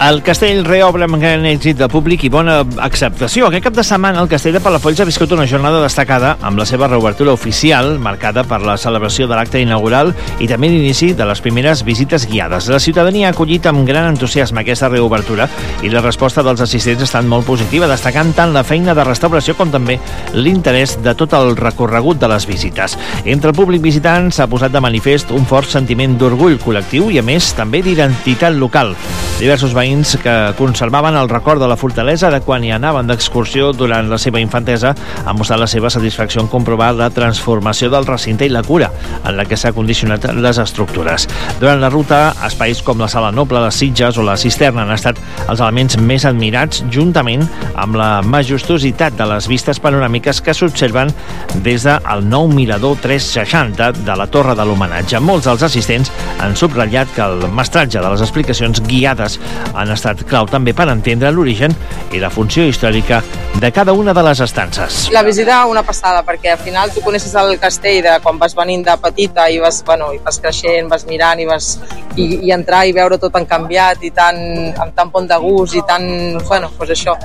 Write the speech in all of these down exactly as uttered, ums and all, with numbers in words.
El castell reobre amb gran èxit de públic i bona acceptació. Aquest cap de setmana el castell de Palafolls ha viscut una jornada destacada amb la seva reobertura oficial, marcada per la celebració de l'acte inaugural i també l'inici de les primeres visites guiades. La ciutadania ha acollit amb gran entusiasme aquesta reobertura i la resposta dels assistents ha estat molt positiva, destacant tant la feina de restauració com també l'interès de tot el recorregut de les visites. Entre el públic visitant s'ha posat de manifest un fort sentiment d'orgull col·lectiu i, a més, també d'identitat local. Diversos veïns que conservaven el record de la fortalesa de quan hi anaven d'excursió durant la seva infantesa han mostrat la seva satisfacció en comprovar la transformació del recinte i la cura en la que s'ha condicionat les estructures. Durant la ruta, espais com la Sala Noble, les Sitges o la Cisterna han estat els elements més admirats, juntament amb la majestuositat de les vistes panoràmiques que s'observen des del nou mirador tres seixanta de la Torre de l'Homenatge. Molts dels assistents han subratllat que el mestratge de les explicacions guiades han estat clau també per entendre l'origen i la funció històrica de cada una de les estances. La visita una passada, perquè al final tu coneixes el castell de quan vas venint de petita i vas, bueno, i vas creixent, vas mirant i, vas, i, i entrar i veure tot tan canviat i tan, amb tan bon de gust i tan, bueno, pues això,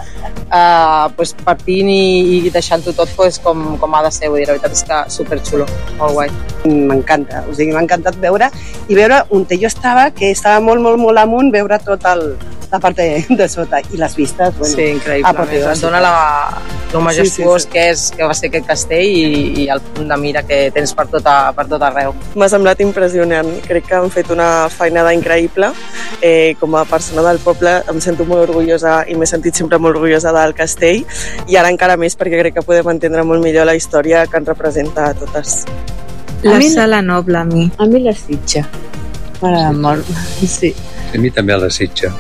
uh, pues partint i, i deixant-ho tot pues, com, com ha de ser, vull dir, la veritat és que superxulo, molt guai. M'encanta, o sigui, m'ha encantat veure i veure on jo estava, que estava molt, molt, molt amunt, veure tot el, la part de, de sota i les vistes, bueno, sí, increïble, et dona la, lo majestuós sí, sí, sí. que és, que va ser aquest castell i, i el punt de mira que tens per tot, a, per tot arreu. M'ha semblat impressionant, crec que han fet una feinada increïble, eh, com a persona del poble em sento molt orgullosa i m'he sentit sempre molt orgullosa del castell i ara encara més perquè crec que podem entendre molt millor la història que ens representa a totes. La a Sala Noble, a mi. A mi la Sitja. M'agrada molt, sí. A mi també a la Sitja.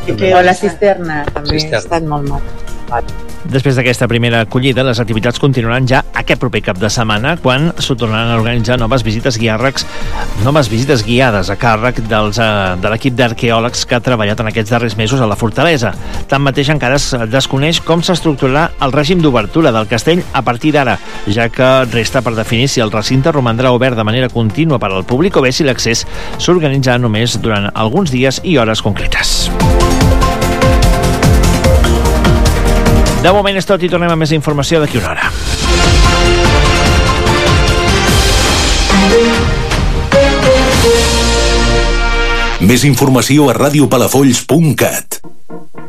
O la Cisterna, també Cisterna. Ha estat molt maco. Després d'aquesta primera acollida, les activitats continuaran ja aquest proper cap de setmana, quan s'ho tornaran a organitzar noves visites guiàrrecs, noves visites guiades a càrrec dels, de l'equip d'arqueòlegs que ha treballat en aquests darrers mesos a la fortalesa. Tanmateix, encara es desconeix com s'estructurarà el règim d'obertura del castell a partir d'ara, ja que resta per definir si el recinte romandrà obert de manera contínua per al públic o bé si l'accés s'organitzarà només durant alguns dies i hores concretes. De moment és tot i tornem a més informació d'aquí una hora. Més informació a radiopalafolls punt cat.